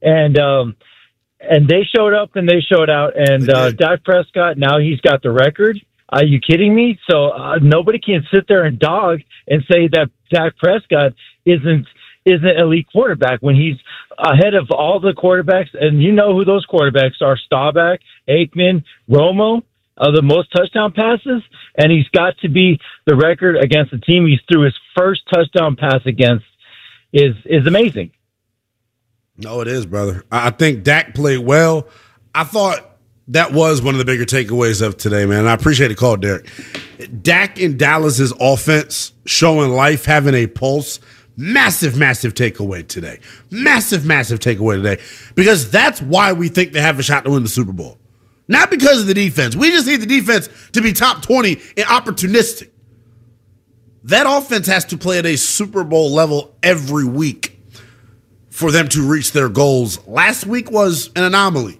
And they showed up and they showed out. And Dak Prescott, now he's got the record. Are you kidding me? So nobody can sit there and dog and say that Dak Prescott isn't an elite quarterback when he's ahead of all the quarterbacks. And you know who those quarterbacks are: Staubach, Aikman, Romo, the most touchdown passes. And he's got to be the record against the team he threw his first touchdown pass against is amazing. No, it is, brother. I think Dak played well. I thought that was one of the bigger takeaways of today, man. I appreciate the call, Derek. Dak in Dallas's offense showing life, having a pulse. Massive, massive takeaway today. Massive takeaway today. Because that's why we think they have a shot to win the Super Bowl. Not because of the defense. We just need the defense to be top 20 and opportunistic. That offense has to play at a Super Bowl level every week for them to reach their goals. Last week was an anomaly.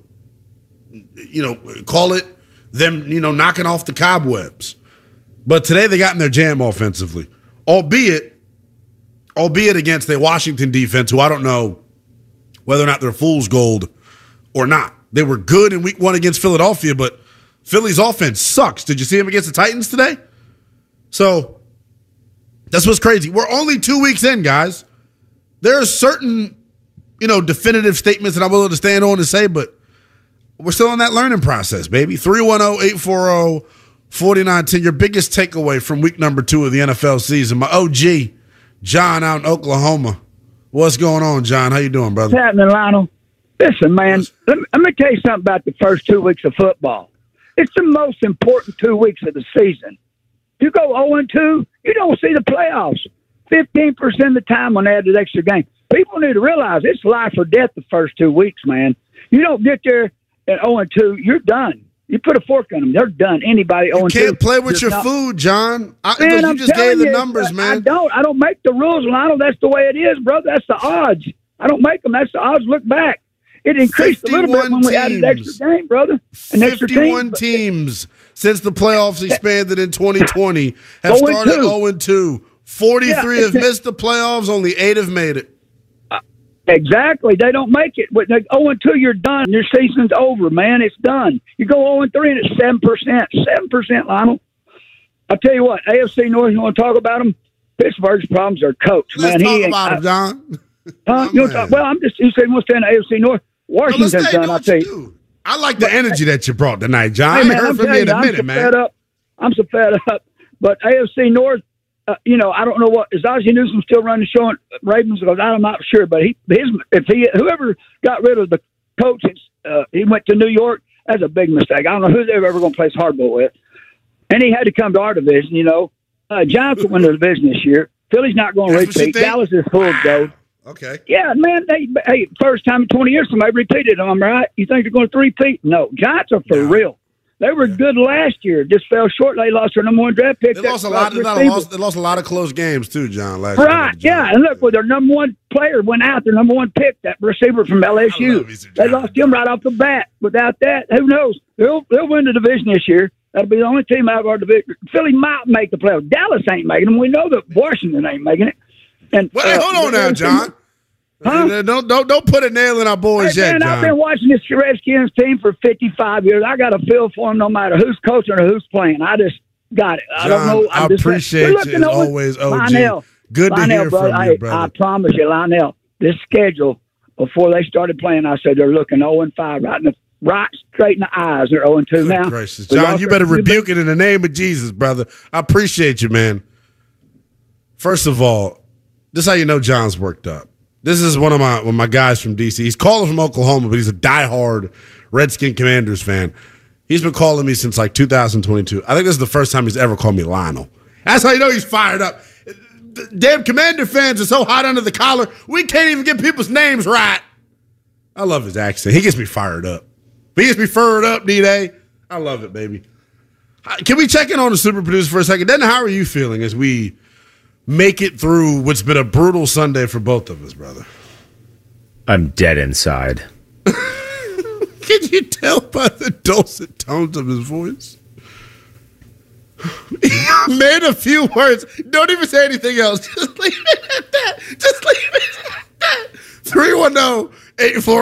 Call it them, knocking off the cobwebs. But today they got in their jam offensively. Albeit against a Washington defense who I don't know whether or not they're fool's gold or not. They were good in week 1 against Philadelphia, but Philly's offense sucks. Did you see them against the Titans today? So that's what's crazy. We're only 2 weeks in, guys. There are certain, definitive statements that I'm willing to stand on and say, but we're still in that learning process, baby. 310-840-4910. Your biggest takeaway from week number 2 of the NFL season. My OG, John, out in Oklahoma. What's going on, John? How you doing, brother? What's happening, Lionel? Listen, man, let me tell you something about the first 2 weeks of football. It's the most important 2 weeks of the season. You go 0-2, you don't see the playoffs 15% of the time when they add the extra game. People need to realize it's life or death the first 2 weeks, man. You don't get there at 0-2, you're done. You put a fork on them, they're done. Anybody 0-2. You can't play with your food, John. You just gave the numbers, man. I don't make the rules, Lionel. That's the way it is, brother. That's the odds. I don't make them. That's the odds. Look back. It increased a little bit when we added an extra game, brother. 51 teams since the playoffs expanded in 2020 have started 0-2. 43 have missed the playoffs. Only 8 have made it. Exactly. They don't make it. With 0-2, you're done. Your season's over, man. It's done. You go 0-3 and it's 7%. 7%, Lionel. I'll tell you what, AFC North, you want to talk about them? Pittsburgh's problems are coach, man. Let's talk about him, John. You said you want to stay in the AFC North. Washington's done, I'll tell you. I like the energy that you brought tonight, John. Hey, man, I heard from you in a minute, man. I'm so fed up. But AFC North, I don't know what is Ozzie Newsome still running the show at Ravens? Because I'm not sure, but whoever got rid of the coach, he went to New York. That's a big mistake. I don't know who they're ever going to place hardball with, and he had to come to our division. Giants will win the division this year. Philly's not going to repeat. Dallas is full of gold. Okay. Yeah, man. First time in 20 years somebody repeated them, right? You think they're going to repeat? No. Giants are for real. They were good last year. Just fell short. They lost their number 1 draft pick. They lost a lot. They lost a lot of close games too, John. Last year. Right? Yeah. And look, their number 1 player went out. Their number 1 pick, that receiver from LSU. They lost him right off the bat. Without that, who knows? They'll win the division this year. That'll be the only team out of our division. Philly might make the playoffs. Dallas ain't making them. We know that Washington ain't making it. And hold on now, John. Huh? Don't put a nail in our boys yet, John. I've been watching this Redskins team for 55 years. I got a feel for them no matter who's coaching or who's playing. I just got it. I don't know. I appreciate you as always, OG. Lionel, good to hear from you, brother. I promise you, Lionel, this schedule, before they started playing, I said they're looking 0-5 right straight in the eyes. They're 0-2 now. Gracious. John, you better rebuke it in the name of Jesus, brother. I appreciate you, man. First of all, this is how you know John's worked up. This is one of my guys from D.C. He's calling from Oklahoma, but he's a diehard Redskin Commanders fan. He's been calling me since like 2022. I think this is the first time he's ever called me Lionel. That's how you know he's fired up. The damn Commander fans are so hot under the collar, we can't even get people's names right. I love his accent. He gets me fired up. He gets me fired up, D-Day. I love it, baby. Can we check in on the super producer for a second? Then how are you feeling as we make it through what's been a brutal Sunday for both of us, brother? I'm dead inside. Can you tell by the dulcet tones of his voice? He made a few words. Don't even say anything else. Just leave it at that. 310-840